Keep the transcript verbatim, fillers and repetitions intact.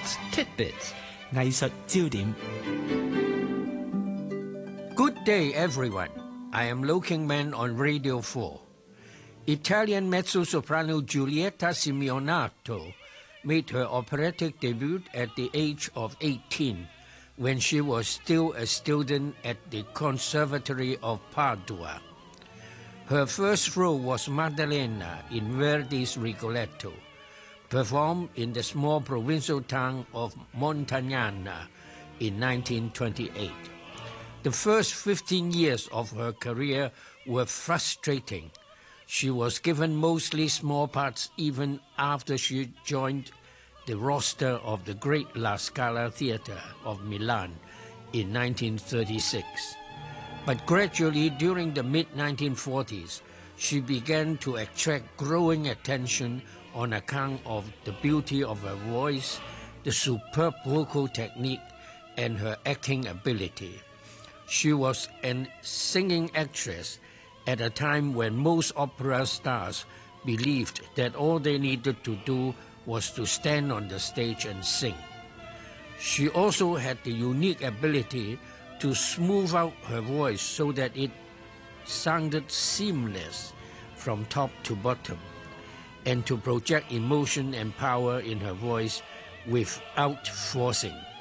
Arts Tidbits 藝術焦點。 Good day, everyone. I am Lo King Man on Radio four. Italian mezzo-soprano Giulietta Simeonato made her operatic debut at the age of eighteen, when she was still a student at the Conservatory of Padua. Her first role was Maddalena in Verdi's Rigoletto, performed in the small provincial town of Montagnana in nineteen twenty-eight. The first fifteen years of her career were frustrating. She was given mostly small parts even after she joined the roster of the great La Scala Theatre of Milan in nineteen thirty-six. But gradually, during the mid nineteen forties, she began to attract growing attention on account of the beauty of her voice, the superb vocal technique, and her acting ability. She was a singing actress at a time when most opera stars believed that all they needed to do was to stand on the stage and sing. She also had the unique ability to smooth out her voice so that it sounded seamless from top to bottom, and to project emotion and power in her voice without forcing.